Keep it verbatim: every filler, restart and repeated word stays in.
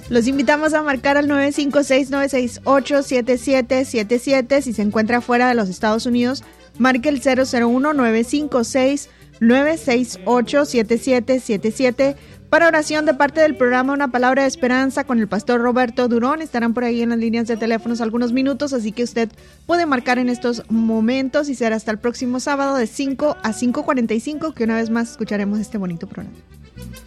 Los invitamos a marcar al nueve cinco seis, nueve seis ocho, siete siete siete siete. Si se encuentra fuera de los Estados Unidos, marque el cero cero uno, nueve cinco seis, nueve seis ocho, siete siete siete siete. Para oración de parte del programa Una Palabra de Esperanza con el pastor Roberto Durón. Estarán por ahí en las líneas de teléfonos algunos minutos, así que usted puede marcar en estos momentos y será hasta el próximo sábado de cinco a cinco cuarenta y cinco que una vez más escucharemos este bonito programa.